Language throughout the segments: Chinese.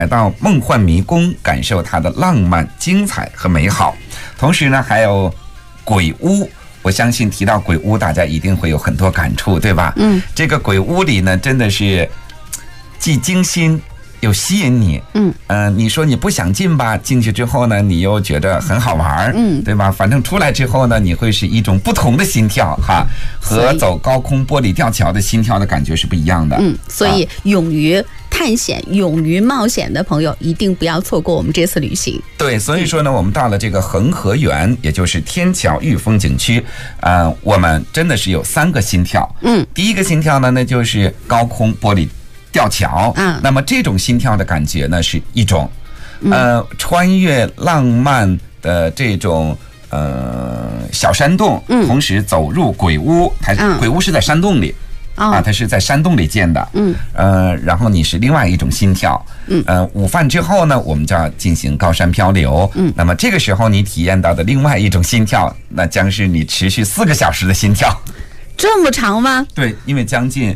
来到梦幻迷宫，感受它的浪漫、精彩和美好。同时呢，还有鬼屋。我相信提到鬼屋，大家一定会有很多感触，对吧？这个鬼屋里呢，真的是既惊心又吸引你。你说你不想进吧，进去之后呢，你又觉得很好玩，对吧？反正出来之后呢，你会是一种不同的心跳哈，和走高空玻璃吊桥的心跳的感觉是不一样的。 所以勇于探险、勇于冒险的朋友，一定不要错过我们这次旅行。 对，所以说呢，我们到了这个恒河园，也就是天桥玉风景区，我们真的是有3个心跳。第一个心跳呢，那就是高空玻璃吊桥。那么这种心跳的感觉呢，是一种，穿越浪漫的这种小山洞，同时走入鬼屋，鬼屋是在山洞里。它是在山洞里建的。然后你是另外一种心跳。午饭之后呢，我们就要进行高山漂流。那么这个时候你体验到的另外一种心跳，那将是你持续4个小时的心跳。 这么长吗？ 对，因为将近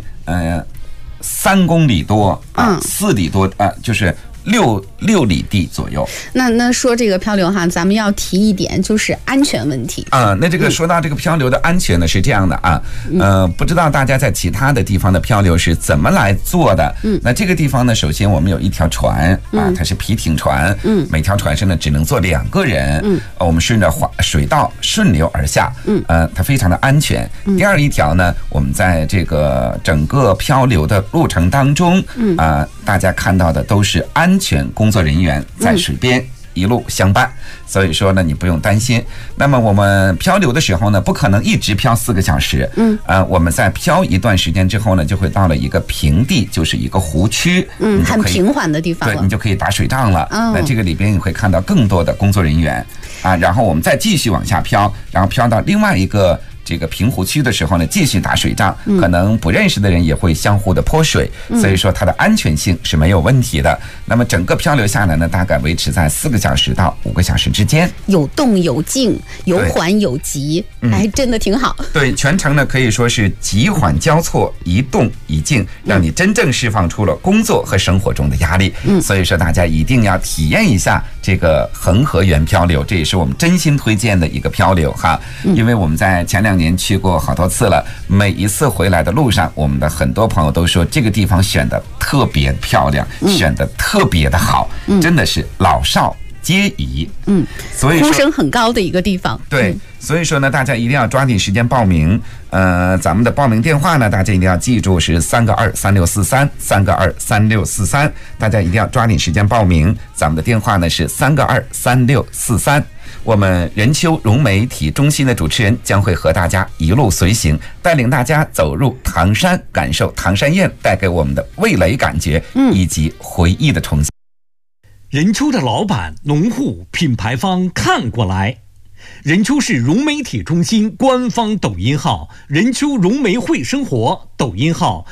3公里多4里多就是6里地左右。 那说这个漂流哈，咱们要提一点，就是安全问题那这个说到这个漂流的安全呢，是这样的不知道大家在其他的地方的漂流是怎么来做的。那这个地方呢，首先我们有一条船它是皮艇船，每条船上呢只能坐2个人。我们顺着水道顺流而下，它非常的安全。第二一条呢，我们在这个整个漂流的路程当中，大家看到的都是安全工作人员在水边一路相伴，所以说呢，你不用担心。那么我们漂流的时候呢，不可能一直漂4个小时。我们在漂一段时间之后呢，就会到了一个平地，就是一个湖区， 很平缓的地方了。 对，你就可以打水仗了。那这个里边你会看到更多的工作人员然后我们再继续往下漂，然后漂到另外一个这个平湖区的时候呢，继续打水仗，可能不认识的人也会相互的泼水，所以说它的安全性是没有问题的。那么整个漂流下来呢，大概维持在4个小时到5个小时之间， 有动有静，有缓有急，真的挺好。 对，全程呢可以说是急缓交错，一动一静，让你真正释放出了工作和生活中的压力。所以说大家一定要体验一下这个恒河园漂流，这也是我们真心推荐的一个漂流哈。因为我们在前2年去过好多次了，每一次回来的路上，我们的很多朋友都说这个地方选的特别漂亮，选的特别的好，真的是老少皆宜。所以说呼声很高的一个地方。 对，所以说呢，大家一定要抓紧时间报名。咱们的报名电话呢，大家一定要记住是3个23643，3个23643，大家一定要抓紧时间报名。咱们的电话呢是3个23643。我们任丘融媒体中心的主持人将会和大家一路随行，带领大家走入唐山，感受唐山宴带给我们的味蕾感觉，以及回忆的重现。 任丘的老板、农户、品牌方看过来。任丘市融媒体中心官方抖音号任丘融媒会生活，抖音号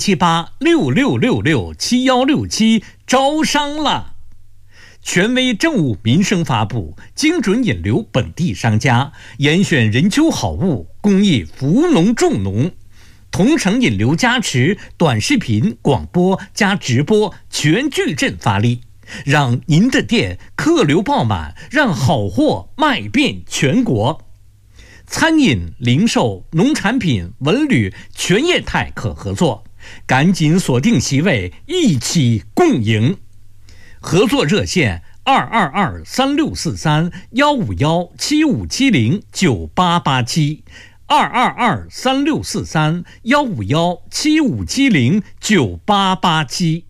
37866667167，招商了。权威政务民生发布，精准引流本地商家，严选任丘好物，公益扶农重农，同城引流加持，短视频、广播加直播全矩阵发力，让您的店客流爆满，让好货卖遍全国。餐饮、零售、农产品、文旅全业态可合作，赶紧锁定席位，一起共赢。合作热线222-3643-151-7570-9887151-7570-9887。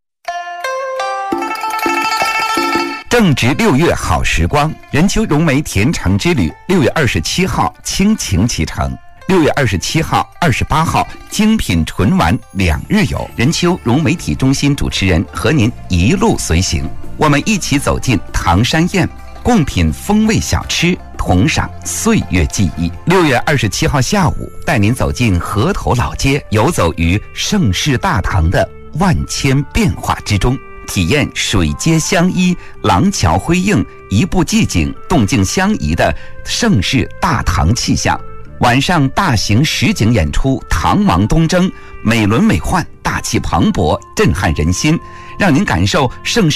正值6月好时光，任丘融媒甜橙之旅6月27号倾情启程，6月27号、28号精品纯玩2日游，任丘融媒体中心主持人和您一路随行，我们一起走进唐山宴，共品风味小吃，同赏岁月记忆。6月27号下午，带您走进河头老街，游走于盛世大唐的万千变化之中，体验水街相依、廊桥辉映、一步寂静、动静相宜的盛世大唐气象。晚上大型实景演出《唐王东征》，美轮美奂，大气磅礴，震撼人心， 让您感受盛世